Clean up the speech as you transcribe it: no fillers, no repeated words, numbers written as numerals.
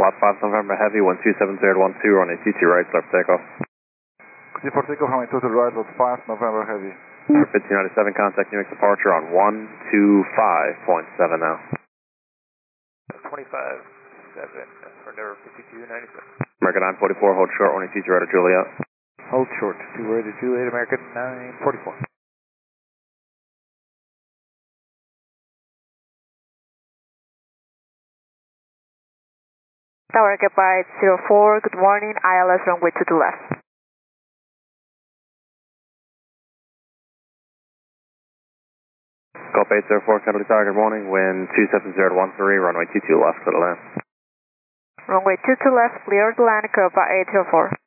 Lot 5 November Heavy, 127.012, runway 22 right, clear for takeoff. Clear for takeoff, runway 22 right, Lot 5 November Heavy. 1597, contact Newark departure on 125.7 now. 25.7 for November 5296. American 944, hold short, runway 22 right of Juliet. Hold short, 2 right of Juliet, American 944. Tower Gate 04, good morning, ILS runway 22 left. Gulf 804, Kennedy Tower, good morning, wind 27013, runway 22 left, clear to land. Runway 22 left, clear to land, Copa 804.